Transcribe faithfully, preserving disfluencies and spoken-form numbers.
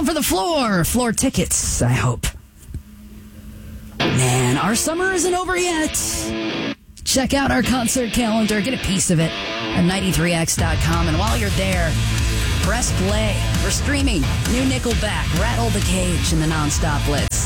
down for the floor. Floor tickets, I hope. Man, our summer isn't over yet. Check out our concert calendar. Get a piece of it at ninety-three x dot com. And while you're there, press play. We're streaming new Nickelback, Rattle the Cage, and the Nonstop Blitz.